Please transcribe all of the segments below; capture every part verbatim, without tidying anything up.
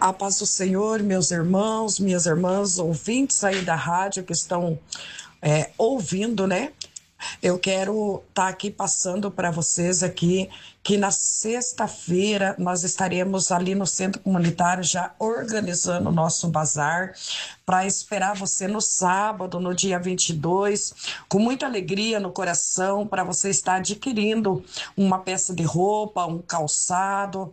A paz do Senhor, meus irmãos, minhas irmãs, ouvintes aí da rádio que estão é, ouvindo, né? Eu quero estar tá aqui passando para vocês aqui que na sexta-feira nós estaremos ali no Centro Comunitário já organizando o nosso bazar para esperar você no sábado, no dia vinte e dois, com muita alegria no coração, para você estar adquirindo uma peça de roupa, um calçado.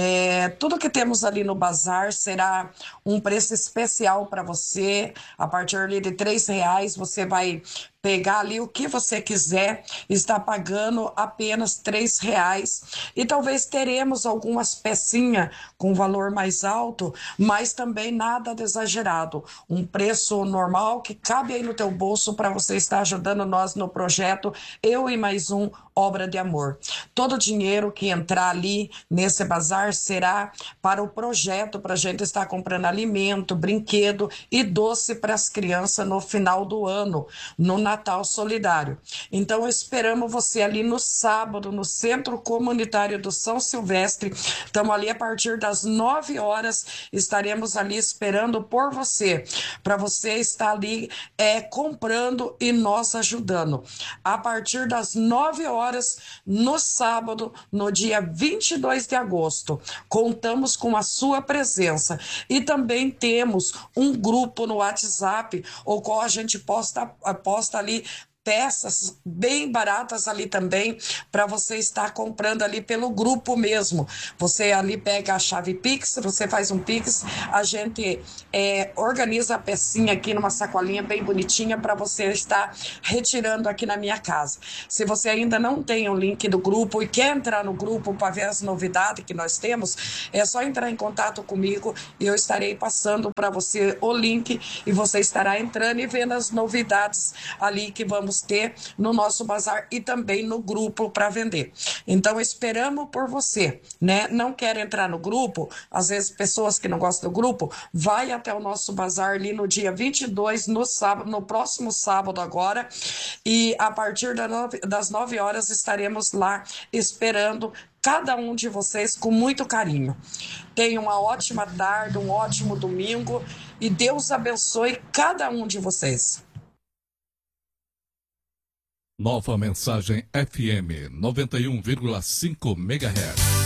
É, tudo que temos ali no bazar será um preço especial para você. A partir ali de três reais você vai pegar ali o que você quiser, está pagando apenas três reais. E talvez teremos algumas pecinhas com valor mais alto, mas também nada de exagerado. Um preço normal que cabe aí no teu bolso para você estar ajudando nós no projeto Eu e Mais Um Obra de Amor. Todo o dinheiro que entrar ali nesse bazar será para o projeto, para a gente estar comprando alimento, brinquedo e doce para as crianças no final do ano, no Natal Solidário. Então esperamos você ali no sábado, no Centro Comunitário do São Silvestre. Estamos ali a partir das nove horas, estaremos ali esperando por você, para você estar ali é, comprando e nós ajudando. A partir das nove horas, no sábado, no dia vinte e dois de agosto, contamos com a sua presença. E também temos um grupo no WhatsApp, o qual a gente posta, posta ali peças bem baratas ali também, para você estar comprando ali pelo grupo mesmo. Você ali pega a chave Pix, você faz um Pix, a gente é, organiza a pecinha aqui numa sacolinha bem bonitinha para você estar retirando aqui na minha casa. Se você ainda não tem o link do grupo e quer entrar no grupo para ver as novidades que nós temos, é só entrar em contato comigo e eu estarei passando para você o link e você estará entrando e vendo as novidades ali que vamos ter no nosso bazar e também no grupo para vender. Então esperamos por você, né? Não quer entrar no grupo, às vezes pessoas que não gostam do grupo, vai até o nosso bazar ali no dia vinte e dois, no sábado, no próximo sábado agora, e a partir das nove horas estaremos lá esperando cada um de vocês com muito carinho. Tenham uma ótima tarde, um ótimo domingo e Deus abençoe cada um de vocês. Nova Mensagem F M noventa e um vírgula cinco megahertz.